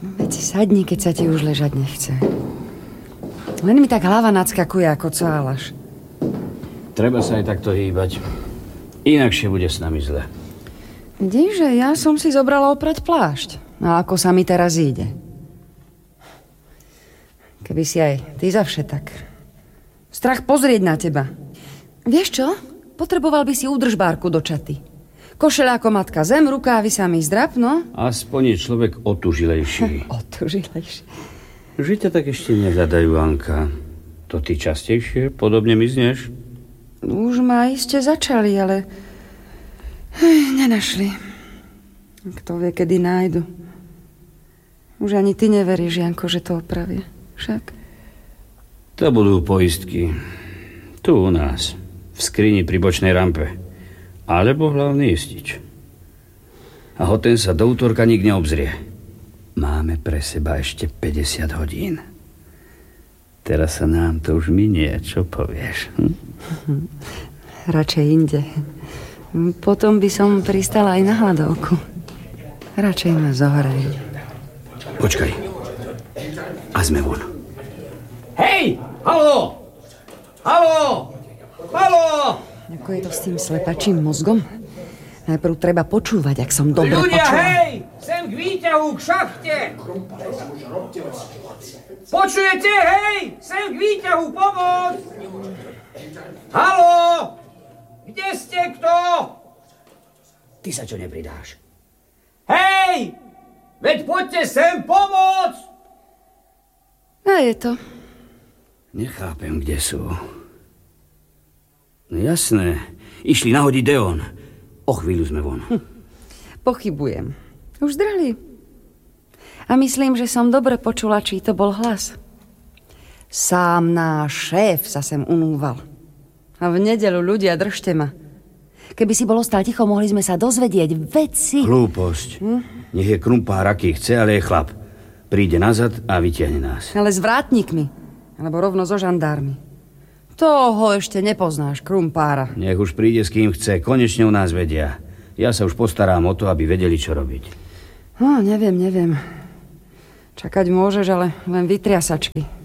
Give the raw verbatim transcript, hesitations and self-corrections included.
Veď si sadni, keď sa ti už ležať nechce. Len mi tak hlava nadskakuje, ako coálaš. Treba sa aj takto hýbať. Inakšie bude s nami zle. Vidíš, že ja som si zobrala oprať plášť. A ako sa mi teraz ide. Keby si aj ty zavše tak. Strach pozrieť na teba. Vieš čo? Potreboval by si údržbárku do čaty. Košeľa ako matka zem, rukávy sa mi zdrap, no? Aspoň je človek otužilejší. Otužilejší. Že ťa tak ešte nezadajú, Anka. To ty častejšie podobne mizneš? Už ma iste začali, ale ej, nenašli. Kto vie, kedy nájdu. Už ani ty neveríš, Janko, že to opravie. Však? To budú poistky. Tu u nás. V skrini pri bočnej rampe. Alebo hlavný istič. A ho ten sa do útorka nik neobzrie. Máme pre seba ešte päťdesiat hodín. Teraz sa nám to už minie, čo povieš? Hm? Radšej inde. Potom by som pristala aj na hladovku. Radšej ma zohraj. Počkaj. A sme von. Hej! Haló! Haló! Haló! Ako je to s tým slepačím mozgom? Najprv treba počúvať, ak som dobre Ľudia, počula. hej! Sem k výťahu, k šachte! Počujete, hej? Sem k výťahu, pomoc! Haló! Kde ste, kto? Ty sa čo nepridáš? Hej! Veď poďte sem, pomoc! A je to. Nechápem, kde sú. No jasné, išli nahodiť Deon. O chvíľu sme von. Hm. Pochybujem. Už drhli. A myslím, že som dobre počula, či to bol hlas. Sám náš šéf sa sem unúval. A v nedeľu ľudia, držte ma. Keby si bol ostal ticho, mohli sme sa dozvedieť veci. Hlúposť. Hm? Nech je krumpár, aký chce, ale je chlap. Príde nazad a vytiahne nás. Ale s vrátnikmi. Alebo rovno so žandármi. Toho ešte nepoznáš, krumpára. Nech už príde s kým chce. Konečne u nás vedia. Ja sa už postarám o to, aby vedeli, čo robiť. No, neviem, neviem. Čakať môžeš, ale len vytriasačky.